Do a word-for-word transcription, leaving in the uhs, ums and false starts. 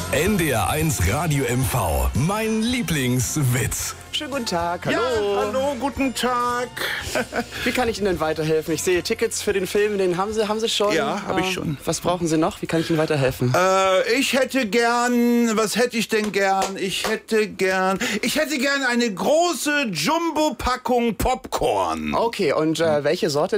N D R eins Radio M V. Mein Lieblingswitz. Schönen guten Tag, hallo. Ja, hallo, guten Tag. Wie kann ich Ihnen denn weiterhelfen? Ich sehe Tickets für den Film, den haben Sie, haben Sie schon? Ja, habe ich schon. Was brauchen Sie noch? Wie kann ich Ihnen weiterhelfen? Äh, ich hätte gern, was hätte ich denn gern? Ich hätte gern, ich hätte gern eine große Jumbo-Packung Popcorn. Okay, und äh, welche Sorte